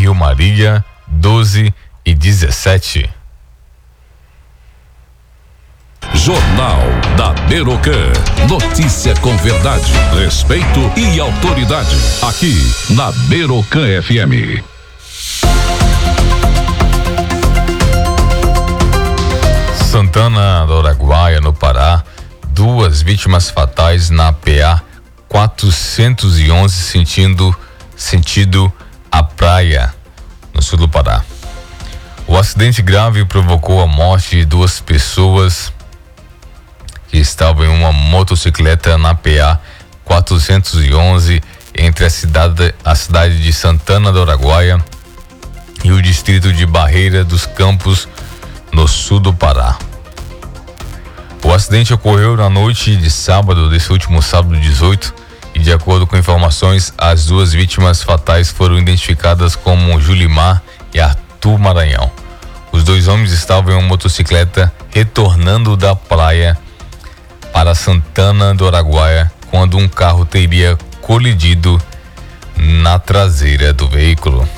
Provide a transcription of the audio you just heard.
Rio Maria, 12 e 17. Jornal da Merocan. Notícia com verdade, respeito e autoridade. Aqui na Merocan FM. Santana do Araguaia, no Pará, 2 vítimas fatais na PA 411 sentido a praia, no sul do Pará. O acidente grave provocou a morte de 2 pessoas que estavam em uma motocicleta na PA 411 entre a cidade de Santana do Araguaia e o distrito de Barreira dos Campos, no sul do Pará. O acidente ocorreu na noite de sábado, desse último sábado 18, e de acordo com informações, as 2 vítimas fatais foram identificadas como Julimar e Arthur Maranhão. Os 2 homens estavam em uma motocicleta retornando da praia para Santana do Araguaia quando um carro teria colidido na traseira do veículo.